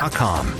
Bloomberg.com.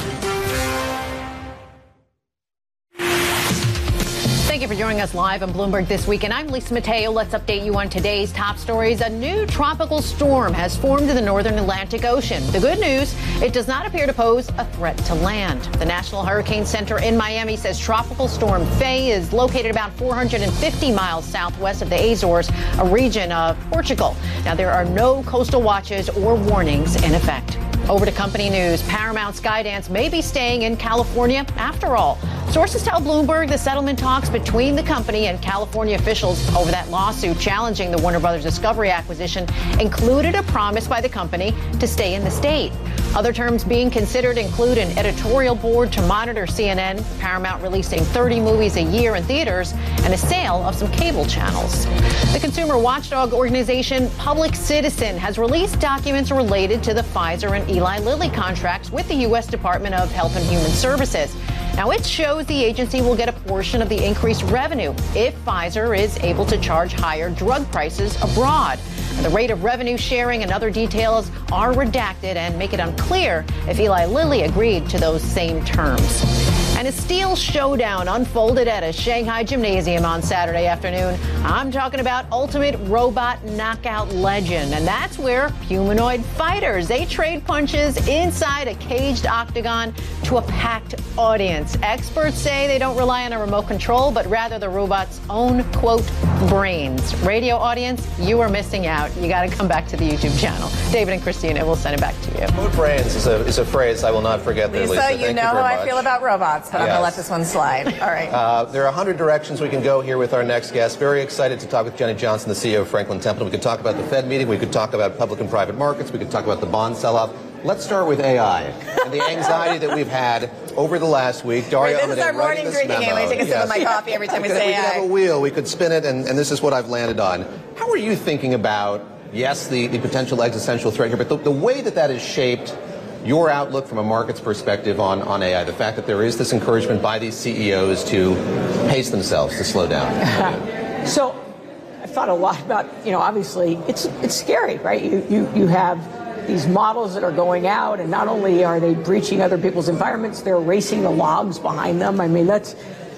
Thank you for joining us live on Bloomberg This Week, and I'm Lisa Mateo. Let's update you on today's top stories. A new tropical storm has formed in the northern Atlantic Ocean. The good news, it does not appear to pose a threat to land. The National Hurricane Center in Miami says Tropical Storm Faye is located about 450 miles southwest of the Azores, a region of Portugal. Now, there are no coastal watches or warnings in effect. Over to company news. Paramount Skydance may be staying in California after all. Sources tell Bloomberg the settlement talks between the company and California officials over that lawsuit challenging the Warner Brothers Discovery acquisition included a promise by the company to stay in the state. Other terms being considered include an editorial board to monitor CNN, Paramount releasing 30 movies a year in theaters, and a sale of some cable channels. The consumer watchdog organization Public Citizen has released documents related to the Pfizer and Eli Lilly contracts with the U.S. Department of Health and Human Services. Now, it shows the agency will get a portion of the increased revenue if Pfizer is able to charge higher drug prices abroad. And the rate of revenue sharing and other details are redacted and make it unclear if Eli Lilly agreed to those same terms. And a steel showdown unfolded at a Shanghai gymnasium on Saturday afternoon. I'm talking about Ultimate Robot Knockout Legend. And that's where humanoid fighters, they trade punches inside a caged octagon to a packed audience. Experts say they don't rely on a remote control, but rather the robot's own, quote, brains. Radio audience, you are missing out. You got to come back to the YouTube channel. David and Christina, we'll send it back to you. Quote brains is a phrase I will not forget. Lisa, Lisa, you know how I feel about robots, but I'm going to let this one slide. All right. There are 100 directions we can go here with our next guest. Very excited to talk with Jenny Johnson, the CEO of Franklin Templeton. We could talk about the Fed meeting. We could talk about public and private markets. We could talk about the bond sell-off. Let's start with AI and the anxiety that we've had over the last week. Daria, this is our morning drinking game. I take a sip of my coffee every time we say AI. We could have a wheel. We could spin it, and this is what I've landed on. How are you thinking about, yes, the potential existential threat here, but the way that has shaped your outlook from a market's perspective on AI, the fact that there is this encouragement by these CEOs to pace themselves, to slow down? So I've thought a lot about, obviously it's scary, right? You have these models that are going out, and not only are they breaching other people's environments, they're erasing the logs behind them. I mean, as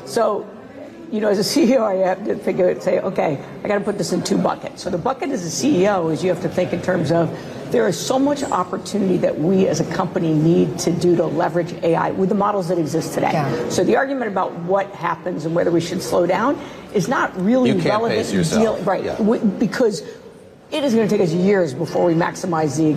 a CEO, I have to think of it and say, okay, I got to put this in two buckets. So the bucket as a CEO is you have to think in terms of there is so much opportunity that we as a company need to do to leverage AI with the models that exist today. Yeah. So the argument about what happens and whether we should slow down is not really relevant. You can't pace yourself. Right, yeah. Because it is going to take us years before we maximize the